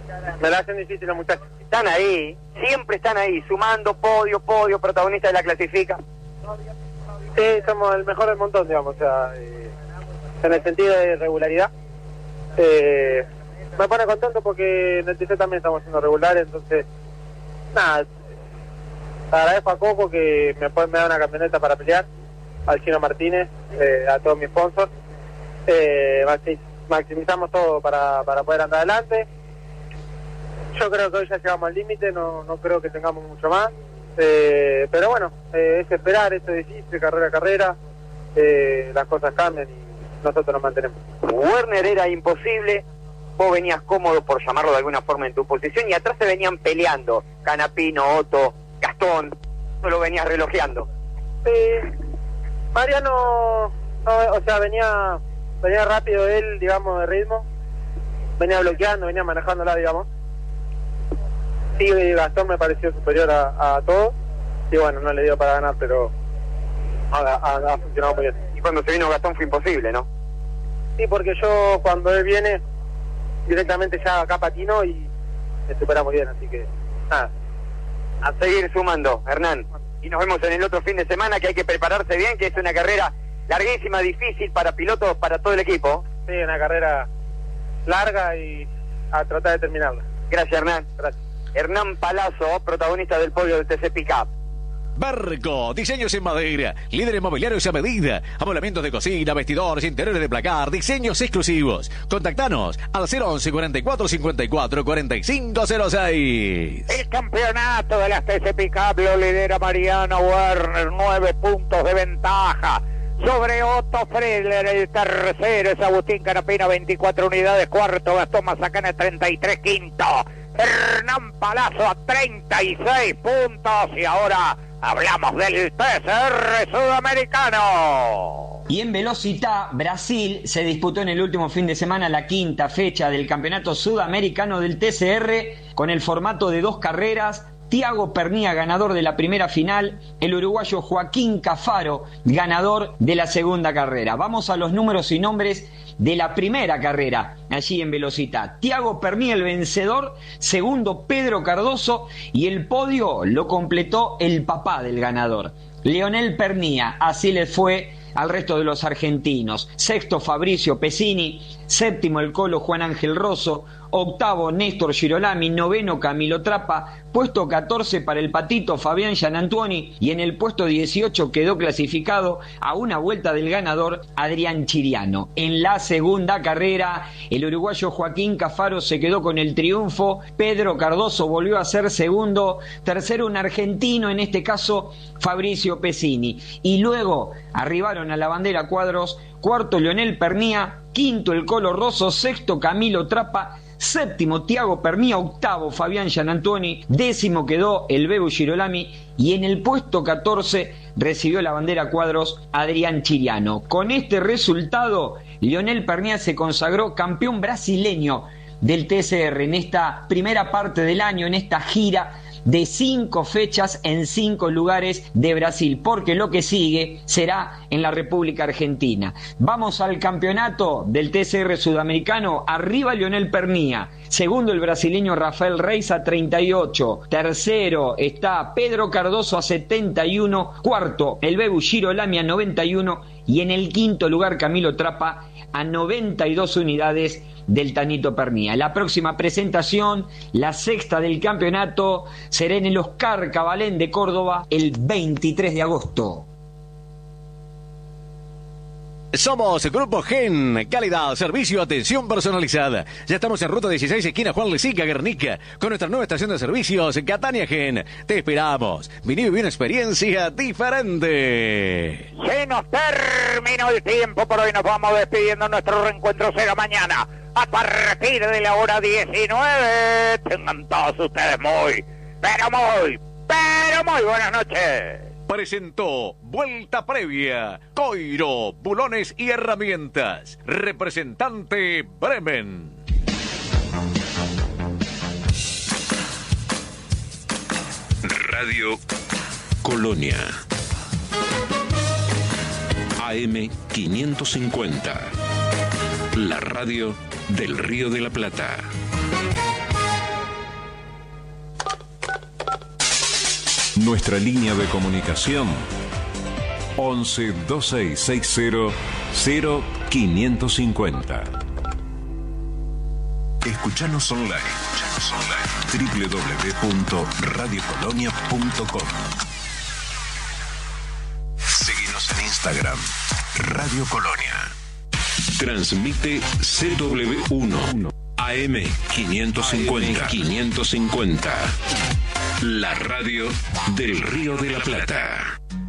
Me la hacen difícil los muchachos. Están ahí, siempre están ahí, sumando podio, protagonistas de la clasifica. Sí, somos el mejor del montón, digamos, o sea, en el sentido de regularidad. Me pone contento porque en el TC también estamos siendo regulares, entonces, nada, agradezco a Coco que me da una camioneta para pelear, al Chino Martínez, a todos mis sponsors. Maximizamos todo para poder andar adelante. Yo creo que hoy ya llegamos al límite, no creo que tengamos mucho más. Pero bueno, es esperar, esto es difícil, carrera a carrera, las cosas cambian y nosotros nos mantenemos. Werner era imposible, vos venías cómodo, por llamarlo de alguna forma, en tu posición, y atrás se venían peleando, Canapino, Otto, Gastón, tú lo venías relojeando. Mariano, o sea, venía rápido él, digamos, de ritmo, venía bloqueando, venía manejándola, digamos. Sí, Gastón me pareció superior a todos, y bueno, no le dio para ganar, pero ha funcionado muy bien. Y cuando se vino Gastón fue imposible, ¿no? Sí, porque yo cuando él viene, directamente ya acá patino y me supera muy bien, así que nada. A seguir sumando, Hernán. Y nos vemos en el otro fin de semana, que hay que prepararse bien, que es una carrera larguísima, difícil para pilotos, para todo el equipo. Sí, una carrera larga y a tratar de terminarla. Gracias, Hernán. Gracias. Hernán Palazzo, protagonista del podio del TC Pickup. Barco, diseños en madera, líderes mobiliarios a medida, amoblamientos de cocina, vestidores, interiores de placar, diseños exclusivos. Contactanos al 011 44 54 4506. El campeonato de las TC Pickup lo lidera Mariano Werner, 9 puntos de ventaja sobre Otto Friedler. El tercero es Agustín Canapino, 24 unidades. Cuarto, Gastón Mazacane, 33. Quinto, Hernán Palazzo, a 36 puntos. Y ahora hablamos del TCR sudamericano. Y en Velocità, Brasil, se disputó en el último fin de semana la quinta fecha del campeonato sudamericano del TCR con el formato de 2 carreras. Thiago Pernía, ganador de la primera final, el uruguayo Joaquín Cafaro, ganador de la segunda carrera. Vamos a los números y nombres de la primera carrera, allí en Velocità. Thiago Pernía, el vencedor, segundo Pedro Cardoso, y el podio lo completó el papá del ganador, Lionel Pernía. Así le fue al resto de los argentinos. Sexto, Fabricio Pesini. Séptimo, el Colo Juan Ángel Rosso. Octavo, Néstor Girolami. Noveno, Camilo Trappa. Puesto 14 para el Patito Fabián Gianantuoni. Y en el puesto 18 quedó clasificado a una vuelta del ganador, Adrián Chiriano. En la segunda carrera, el uruguayo Joaquín Cafaro se quedó con el triunfo. Pedro Cardoso volvió a ser segundo. Tercero, un argentino, en este caso Fabricio Pesini. Y luego arribaron a la bandera cuadros. Cuarto, Lionel Pernía. Quinto, el Colo Rosso. Sexto, Camilo Trappa. Séptimo, Thiago Pernía. Octavo, Fabián Gianantuoni. Décimo quedó el Bebu Girolami. Y en el puesto 14 recibió la bandera cuadros Adrián Chiriano. Con este resultado, Lionel Pernía se consagró campeón brasileño del TCR en esta primera parte del año, en esta gira de 5 fechas en 5 lugares de Brasil, porque lo que sigue será en la República Argentina. Vamos al campeonato del TCR sudamericano. Arriba Lionel Pernía, segundo el brasileño Rafael Reis a 38, tercero está Pedro Cardoso a 71, cuarto el Bebu Girolami a 91 y en el quinto lugar Camilo Trappa a 92 unidades del Tanito Pernía. La próxima presentación, la sexta del campeonato, será en el Oscar Cabalén de Córdoba el 23 de agosto. Somos Grupo Gen, calidad, servicio, atención personalizada. Ya estamos en ruta 16, esquina Juan Lesica, Guernica, con nuestra nueva estación de servicios, Catania Gen. Te esperamos. Vení y viví una experiencia diferente. Se nos terminó el tiempo por hoy. Nos vamos despidiendo. Nuestro reencuentro será mañana a partir de la hora 19. Tengan todos ustedes muy buenas noches. Presentó Vuelta Previa, Coiro, Bulones y Herramientas. Representante Bremen. Radio Colonia. AM 550. La radio del Río de la Plata. Nuestra línea de comunicación 11 2660 0550. Escuchanos online www.radiocolonia.com. Seguinos en Instagram, Radio Colonia. Transmite CW1 AM 550. La radio del Río de la Plata.